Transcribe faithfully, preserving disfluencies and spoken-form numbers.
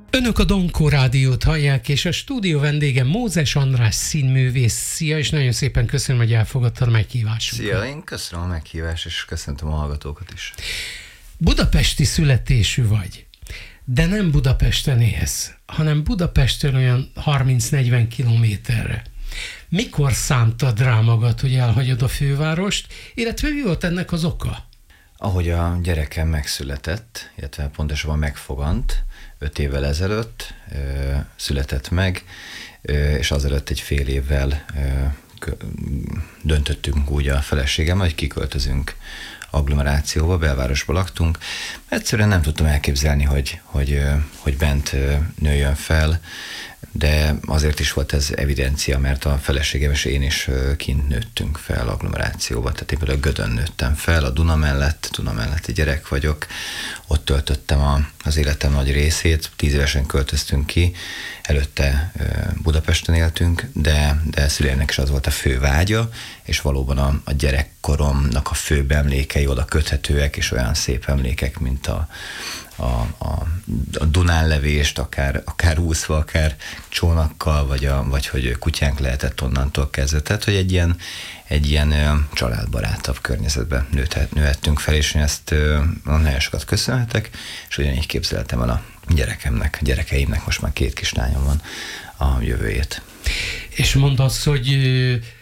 Önök a Donkó Rádiót hallják, és a stúdió vendége Mózes András színművész. Szia, és nagyon szépen köszönöm, hogy elfogadtad a meghívásunkat. Szia, én köszönöm a meghívást, és köszöntöm a hallgatókat is. Budapesti születésű vagy, de nem Budapesten élsz, hanem Budapesten olyan harminc-negyven kilométerre. Mikor szántad rá magad, hogy elhagyod a fővárost, illetve mi volt ennek az oka? Ahogy a gyerekem megszületett, illetve pontosabban megfogant, öt évvel ezelőtt ö, született meg, ö, és azelőtt egy fél évvel ö, kö, döntöttünk úgy a feleségemmel, hogy kiköltözünk agglomerációba, belvárosba laktunk. Egyszerűen nem tudtam elképzelni, hogy, hogy, hogy bent nőjön fel, de azért is volt ez evidencia, mert a feleségem és én is kint nőttünk fel agglomerációba. Tehát én például Gödön nőttem fel, a Duna mellett, Duna melletti gyerek vagyok. Ott töltöttem a, az életem nagy részét, tíz évesen költöztünk ki, előtte Budapesten éltünk, de, de szüleimnek is az volt a fő vágya, és valóban a, a gyerekkoromnak a főbb emlékei oda köthetőek, és olyan szép emlékek, mint a, a, a, a Dunán-levést, akár, akár úszva, akár csónakkal, vagy, a, vagy hogy kutyánk lehetett onnantól kezdve. Tehát, hogy egy ilyen, egy ilyen ö, családbarátabb környezetben nőhet, nőhettünk fel, és én ezt ö, nagyon sokat köszönhetek, és ugyanígy képzeltem el a gyerekemnek, a gyerekeimnek, most már két kislányom van, a jövőjét. És mondd azt, hogy